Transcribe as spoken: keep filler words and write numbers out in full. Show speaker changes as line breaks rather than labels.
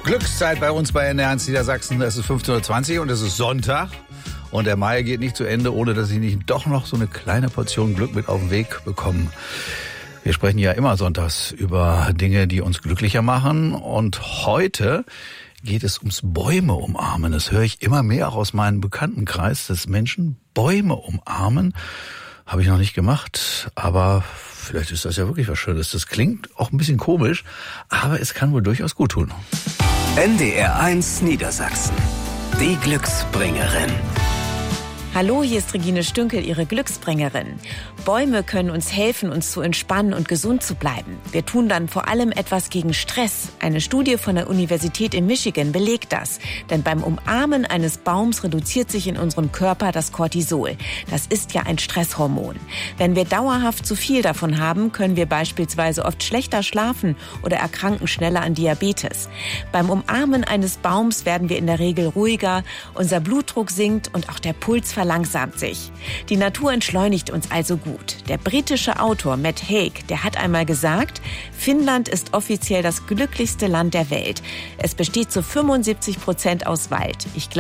Glückszeit bei uns bei N D R eins Niedersachsen. Es ist fünfzehn Uhr zwanzig und es ist Sonntag. Und der Mai geht nicht zu Ende, ohne dass ich nicht doch noch so eine kleine Portion Glück mit auf den Weg bekomme. Wir sprechen ja immer sonntags über Dinge, die uns glücklicher machen. Und heute geht es ums Bäume umarmen. Das höre ich immer mehr auch aus meinem Bekanntenkreis, dass Menschen Bäume umarmen. Habe ich noch nicht gemacht, aber vielleicht ist das ja wirklich was Schönes. Das klingt auch ein bisschen komisch, aber es kann wohl durchaus gut tun.
N D R eins Niedersachsen. Die Glücksbringerin.
Hallo, hier ist Regine Stünkel, Ihre Glücksbringerin. Bäume können uns helfen, uns zu entspannen und gesund zu bleiben. Wir tun dann vor allem etwas gegen Stress. Eine Studie von der Universität in Michigan belegt das. Denn beim Umarmen eines Baums reduziert sich in unserem Körper das Cortisol. Das ist ja ein Stresshormon. Wenn wir dauerhaft zu viel davon haben, können wir beispielsweise oft schlechter schlafen oder erkranken schneller an Diabetes. Beim Umarmen eines Baums werden wir in der Regel ruhiger, unser Blutdruck sinkt und auch der Puls verlangsamt sich. Die Natur entschleunigt uns also gut. Der britische Autor Matt Haig, der hat einmal gesagt, Finnland ist offiziell das glücklichste Land der Welt. Es besteht zu fünfundsiebzig Prozent aus Wald. Ich